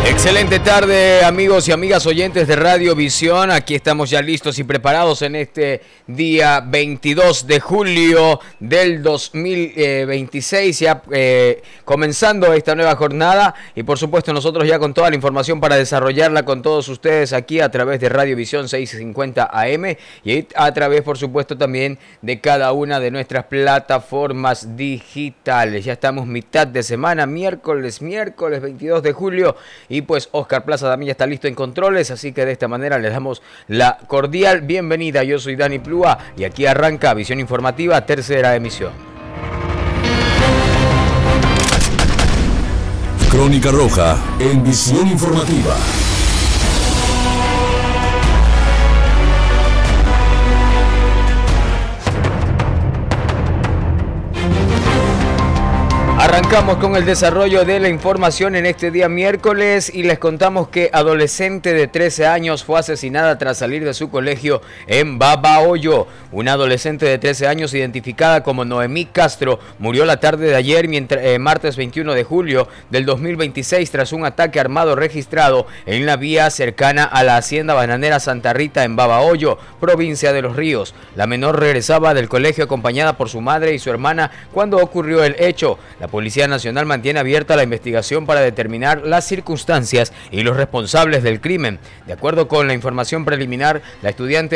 Excelente tarde, amigos y amigas oyentes de Radio Visión. Aquí estamos ya listos y preparados en este día 22 de julio del 2026, ya comenzando esta nueva jornada y por supuesto nosotros ya con toda la información para desarrollarla con todos ustedes aquí a través de Radio Visión 650 AM y a través por supuesto también de cada una de nuestras plataformas digitales. Ya estamos mitad de semana, miércoles 22 de julio. Y pues Oscar Plaza también ya está listo en controles, así que de esta manera les damos la cordial bienvenida. Yo soy Dani Plúa y aquí arranca Visión Informativa, tercera emisión. Crónica Roja en Visión Informativa. Arrancamos con el desarrollo de la información en este día miércoles y les contamos que adolescente de 13 años fue asesinada tras salir de su colegio en Babahoyo. Una adolescente de 13 años identificada como Noemí Castro murió la tarde de ayer, martes 21 de julio del 2026, tras un ataque armado registrado en la vía cercana a la hacienda bananera Santa Rita en Babahoyo, provincia de Los Ríos. La menor regresaba del colegio acompañada por su madre y su hermana cuando ocurrió el hecho. La Policía Nacional mantiene abierta la investigación para determinar las circunstancias y los responsables del crimen. De acuerdo con la información preliminar, la estudiante